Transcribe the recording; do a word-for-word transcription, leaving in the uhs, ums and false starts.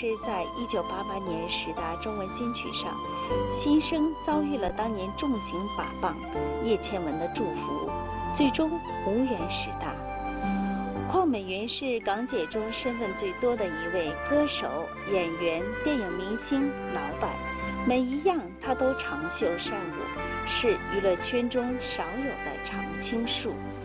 师在一九八八年十大中文金曲上，新生遭遇了当年重刑把棒叶倩文的祝福，最终无缘十大。邝美云是港姐中身份最多的一位歌手、演员、电影明星、老板，每一样她都长袖善舞，是娱乐圈中少有的常青树。